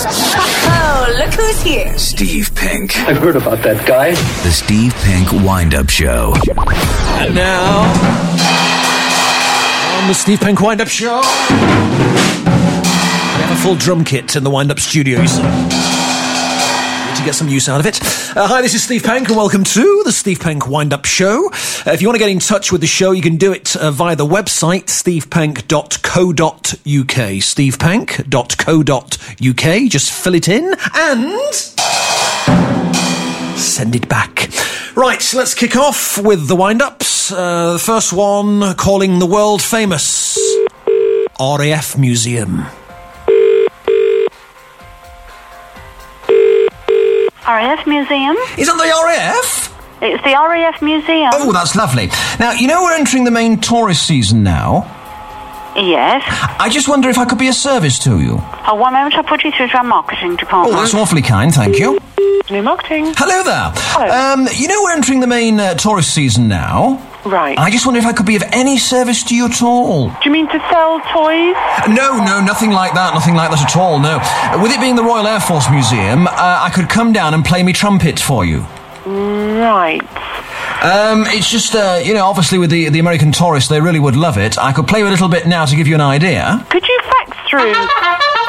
Oh, look who's here. Steve Pink. I've heard about that guy. The Steve Pink Wind-Up Show. And now, on the Steve Pink Wind-Up Show, we have a full drum kit in the Wind-Up studio, you see. To get some use out of it. Hi, this is Steve Pink and welcome to the Steve Pink Wind-Up Show. If you want to get in touch with the show, you can do it via the website stevepink.co.uk. stevepink.co.uk. Just fill it in and send it back. Right, let's kick off with the wind-ups. The first one, calling the world famous RAF Museum. RAF Museum? Is it the RAF? It's the RAF Museum. Oh, that's lovely. Now, you know we're entering the main tourist season now. Yes. I just wonder if I could be of service to you. Oh, one moment, I'll put you through to our marketing department. Oh, that's awfully kind, thank you. New marketing. Hello there. Hello. You know we're entering the main tourist season now. Right. I just wonder if I could be of any service to you at all. Do you mean to sell toys? No, nothing like that at all, no. With it being the Royal Air Force Museum, I could come down and play me trumpet for you. Right. It's just, obviously with the American tourists, they really would love it. I could play you a little bit now to give you an idea. Could you fax through